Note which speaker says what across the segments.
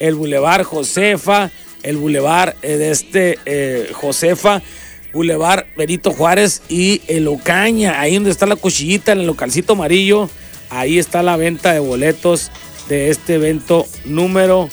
Speaker 1: el Boulevard Josefa, el Boulevard Josefa, Boulevard Benito Juárez y el Ocaña, ahí donde está la cuchillita en el localcito amarillo, ahí está la venta de boletos de este evento número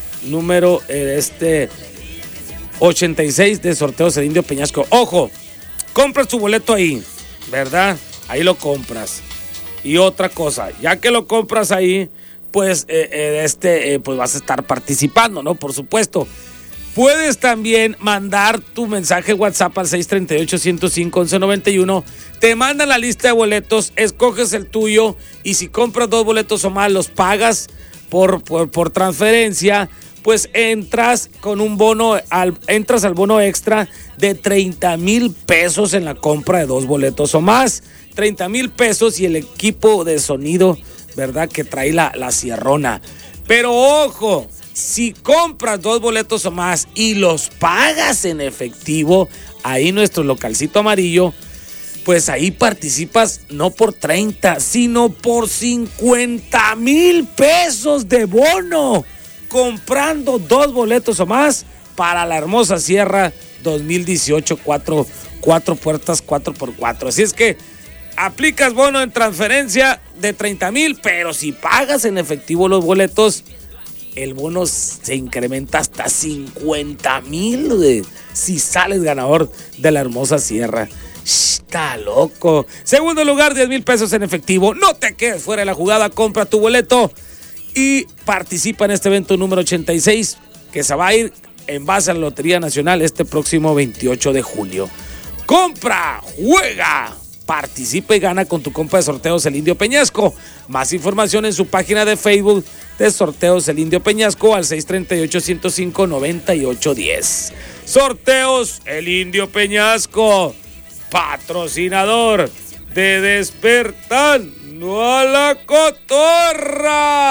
Speaker 1: 86 de Sorteos El Indio Peñasco. Ojo, compras tu boleto ahí, ¿verdad? Ahí lo compras. Y otra cosa, ya que lo compras ahí, pues, pues vas a estar participando, ¿no? Por supuesto. Puedes también mandar tu mensaje WhatsApp al 638-105-1191. Te mandan la lista de boletos, escoges el tuyo y si compras 2 boletos o más, los pagas por transferencia, pues entras con un bono, entras al bono extra de 30,000 pesos en la compra de 2 boletos o más. 30,000 pesos y el equipo de sonido, ¿verdad? Que trae la sierrona. Pero ojo, si compras 2 boletos o más y los pagas en efectivo, ahí nuestro localcito amarillo, pues ahí participas no por 30, sino por 50,000 pesos de bono, comprando 2 boletos o más para la hermosa Sierra 2018, 4 puertas 4x4. Así es que aplicas bono en transferencia de 30,000, pero si pagas en efectivo los boletos, el bono se incrementa hasta 50,000 si sales ganador de la hermosa Sierra. Está loco. Segundo lugar, 10,000 pesos en efectivo. No te quedes fuera de la jugada, compra tu boleto y participa en este evento número 86 que se va a ir en base a la Lotería Nacional este próximo 28 de julio. Compra, juega, participa y gana con tu compa de Sorteos El Indio Peñasco. Más información en su página de Facebook de Sorteos El Indio Peñasco al 638-105-9810. Sorteos El Indio Peñasco, patrocinador de Despertando a la Cotorra.